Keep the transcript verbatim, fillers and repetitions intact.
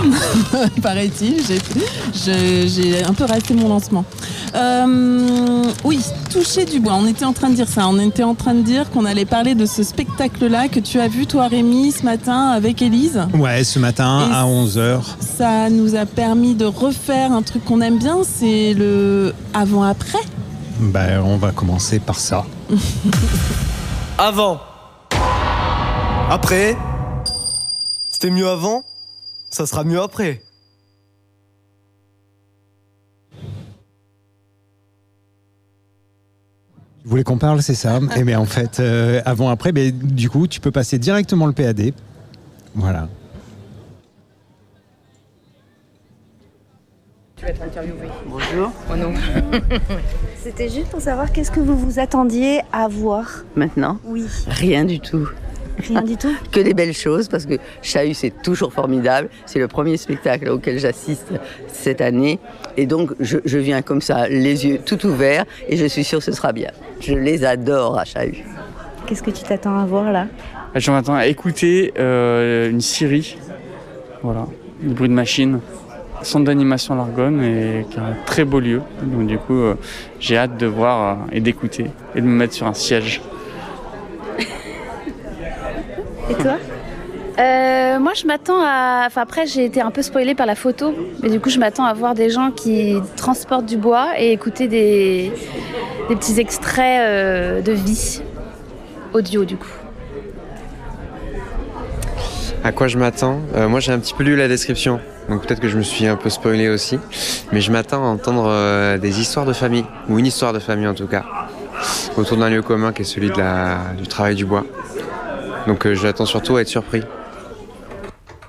paraît-il. J'ai, je, j'ai un peu raté mon lancement. Euh, oui, toucher du bois. On était en train de dire ça. On était en train de dire qu'on allait parler de ce spectacle-là que tu as vu, toi, Rémi, ce matin avec Élise. Ouais, ce matin Et à onze heures. Ça nous a permis de refaire un truc qu'on aime bien, c'est le avant-après. Ben, on va commencer par ça. Avant. Après. C'était mieux avant, ça sera mieux après. Tu voulais qu'on parle, c'est ça. Et bien en fait, euh, avant, après, ben, du coup, tu peux passer directement le P A D. Voilà. Tu vas être interviewé. Bonjour. Oh non. C'était juste pour savoir qu'est-ce que vous vous attendiez à voir. Maintenant, Oui. rien du tout. Rien du tout. Que des belles choses, parce que Chahut, c'est toujours formidable. C'est le premier spectacle auquel j'assiste cette année. Et donc, je, je viens comme ça, les yeux tout ouverts, et je suis sûre que ce sera bien. Je les adore à Chahut. Qu'est-ce que tu t'attends à voir là? Je m'attends à écouter euh, une scierie, voilà, du bruit de machine, centre d'animation à l'Argonne, et qui est un très beau lieu. Donc du coup, euh, j'ai hâte de voir euh, et d'écouter et de me mettre sur un siège. Et toi? Euh, moi, je m'attends à... Enfin, après, j'ai été un peu spoilée par la photo. Mais du coup, je m'attends à voir des gens qui transportent du bois et écouter des, des petits extraits euh, de vie audio, du coup. À quoi je m'attends ? euh, Moi, j'ai un petit peu lu la description. Donc peut-être que je me suis un peu spoilé aussi. Mais je m'attends à entendre euh, des histoires de famille. Ou une histoire de famille, en tout cas. Autour d'un lieu commun qui est celui de la... du travail du bois. Donc euh, j'attends surtout à être surpris.